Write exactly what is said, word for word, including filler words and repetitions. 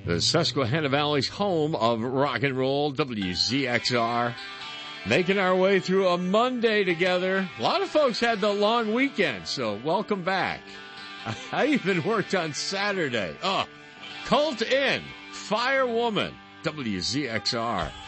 the Susquehanna Valley's home of rock and roll, W Z X R. Making our way through a Monday together. A lot of folks had the long weekend, so welcome back. I even worked on Saturday. Oh, Cult In, Fire Woman, W Z X R.